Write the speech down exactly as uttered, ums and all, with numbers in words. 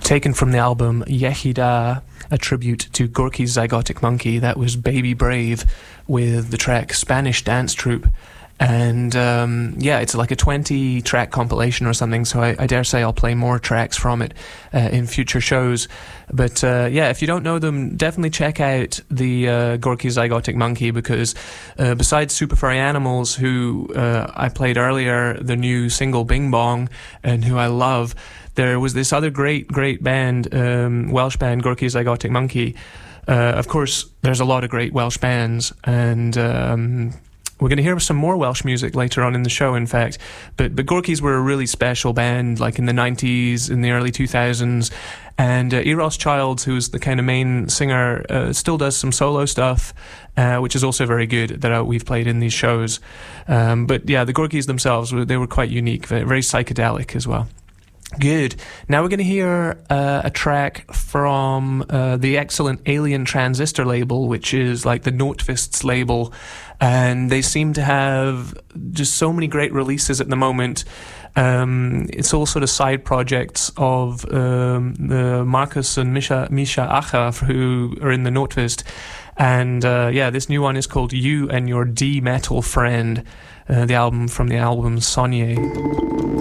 Taken from the album Yechida, a tribute to Gorky's Zygotic Monkey. That was Baby Brave with the track Spanish Dance Troupe. And um, yeah, it's like a twenty track compilation or something, so I, I dare say I'll play more tracks from it uh, in future shows. But uh, yeah, if you don't know them, definitely check out the uh, Gorky Zygotic Monkey, because uh, besides Super Furry Animals, who uh, I played earlier, the new single Bing Bong, and who I love, there was this other great, great band, um, Welsh band, Gorky Zygotic Monkey. Uh, of course, there's a lot of great Welsh bands, and um, we're going to hear some more Welsh music later on in the show, in fact. But but Gorky's were a really special band, like in the nineties, in the early two thousands. And uh, Eros Childs, who's the kind of main singer, uh, still does some solo stuff, uh, which is also very good, that uh, we've played in these shows. Um, but yeah, the Gorky's themselves, they were quite unique, very, very psychedelic as well. Good. Now we're going to hear uh, a track from uh, the excellent Alien Transistor label, which is like the Notefists label, and they seem to have just so many great releases at the moment. Um, it's all sort of side projects of um, the Marcus and Misha, Misha Acha, who are in the Notefist. And uh, yeah, this new one is called You and Your D-Metal Friend, uh, the album from the album Sonye.